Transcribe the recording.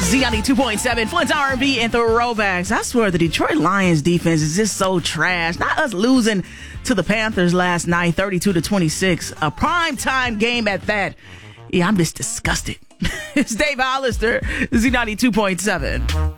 Z92.7, Flint's R&B and throwbacks. I swear the Detroit Lions defense is just so trash. Not us losing to the Panthers last night, 32-26. A primetime game at that. Yeah, I'm just disgusted. It's Dave Hollister, Z92.7.